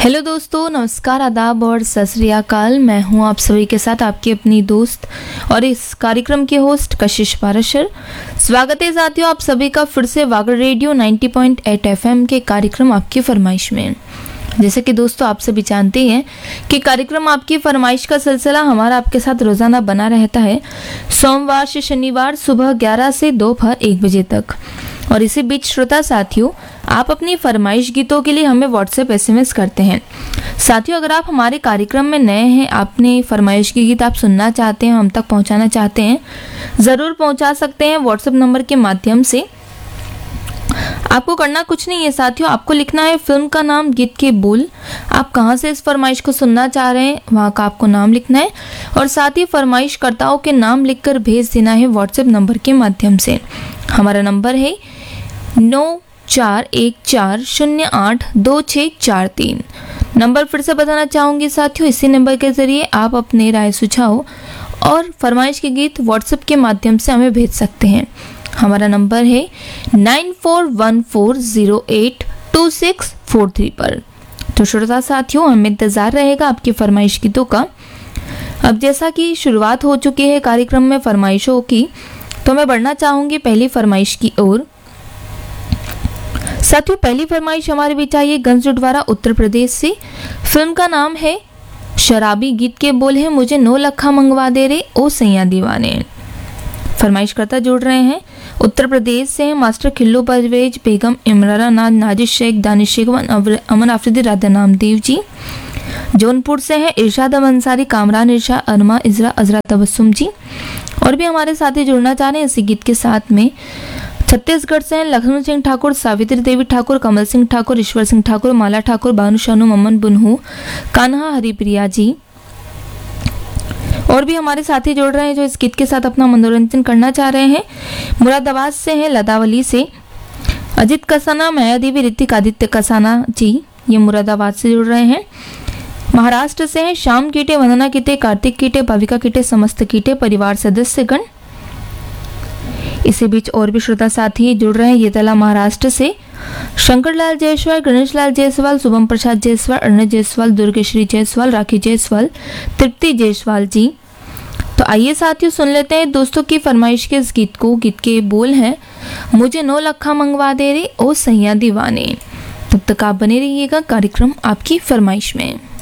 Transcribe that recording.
Hello दोस्तों, नमस्कार, आदाब और सत श्री अकाल। मैं हूं आप सभी के साथ आपकी अपनी दोस्त और इस कार्यक्रम के होस्ट कशिश पाराशर। स्वागत है साथियों आप सभी का फिर से वागड़ रेडियो 90.8 FM के कार्यक्रम आपकी फरमाइश में। जैसे कि दोस्तों आप सभी जानते हैं कि कार्यक्रम आपकी फरमाइश का सिलसिला हमारा आपके साथ रोजाना बना रहता है, सोमवार से शनिवार सुबह 11 से दोपहर 1 बजे तक। और इसी बीच श्रोता साथियों आप अपनी फरमाइश गीतों के लिए हमें व्हाट्सएप SMS करते हैं। साथियों अगर आप हमारे कार्यक्रम में नए हैं, आपने फरमाइश के गीत आप सुनना चाहते हैं, हम तक पहुंचाना चाहते हैं, ज़रूर पहुंचा सकते हैं व्हाट्सएप नंबर के माध्यम से। आपको करना कुछ नहीं है साथियों, आपको लिखना है फिल्म का नाम, गीत के बोल, आप कहां से इस फरमाइश को सुनना चाह रहे हैं वहां का आपको नाम लिखना है और साथ ही फरमाइशकर्ताओं के नाम लिखकर भेज देना है व्हाट्सएप नंबर के माध्यम से। हमारा नंबर है 9414082643। नंबर फिर से बताना चाहूंगी साथियों, इसी नंबर के जरिए आप अपने राय सुझाव और फरमाइश के गीत व्हाट्सएप के माध्यम से हमें भेज सकते हैं। हमारा नंबर है 9414082643 पर। तो श्रोता साथियों हमें इंतजार रहेगा आपकी फरमाइश गीतों का। अब जैसा कि शुरुआत हो चुकी है कार्यक्रम में फरमाइशों की, तो मैं बढ़ना चाहूंगी पहली फरमाइश की ओर। साथियों पहली फरमाइश हमारे बीच आई है गंजडवारा उत्तर प्रदेश से। फिल्म का नाम है शराबी, गीत के बोल है मुझे 9 लखा मंगवा दे रे ओ सैया दीवाने। फरमाइशकर्ता जुड़ रहे हैं उत्तर प्रदेश से हैं मास्टर खिल्लू परवेज, बेगम इमराना नाज, नाजिश शेख, दानिश शेख, अमन आफरीदी, राधा नामदेव जी। जौनपुर से हैं इरशाद अंसारी, कामरान इरशा, अरमा इजरा, अजरा तबस्सुम जी। और भी हमारे साथी जुड़ना चाह रहे हैं इसी गीत के साथ में। छत्तीसगढ़ से हैं लखनऊ सिंह ठाकुर, सावित्री देवी ठाकुर, कमल सिंह ठाकुर, ईश्वर सिंह ठाकुर, माला ठाकुर, बानु शानू, ममन बुनहू, कान्हा हरिप्रिया जी। और भी हमारे साथी जुड़ रहे हैं जो इस गीत के साथ अपना मनोरंजन करना चाह रहे हैं। मुरादाबाद से हैं लतावली से अजित कसाना, माया देवी, ऋतिक आदित्य कसाना जी, ये मुरादाबाद से जुड़ रहे हैं। महाराष्ट्र से हैं श्याम कीटे, वंदना कीटे, कार्तिक कीटे, भाविका कीटे, समस्त कीटे परिवार सदस्यगण। इसी बीच और भी श्रोता साथी जुड़ रहे हैं येतला महाराष्ट्र से शंकर लाल जायसवाल, गणेश लाल जायसवाल, शुभम प्रसाद जायसवाल, अरुण जायसवाल, दुर्गेश्वरी जायसवाल, राखी जायसवाल, तृप्ति जायसवाल जी। तो आइए साथियों सुन लेते हैं दोस्तों की फरमाइश के इस गीत को। गीत के बोल हैं मुझे 9 लखा मंगवा दे रे ओ सैया दीवाने। तब तक आप बने रहिएगा कार्यक्रम आपकी फरमाइश में।